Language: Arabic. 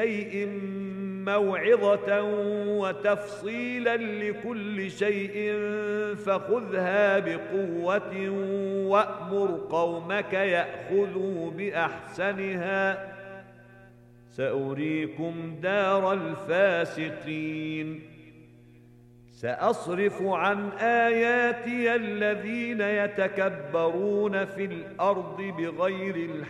شيء موعظة وتفصيلا لكل شيء فخذها بقوة وأمر قومك يأخذوا بأحسنها سأريكم دار الفاسقين سأصرف عن آياتي الذين يتكبرون في الأرض بغير الحق